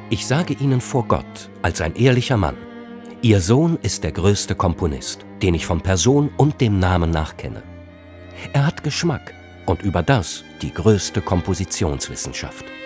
Ich sage Ihnen vor Gott, als ein ehrlicher Mann, Ihr Sohn ist der größte Komponist, den ich von Person und dem Namen nach kenne. Er hat Geschmack und über das die größte Kompositionswissenschaft.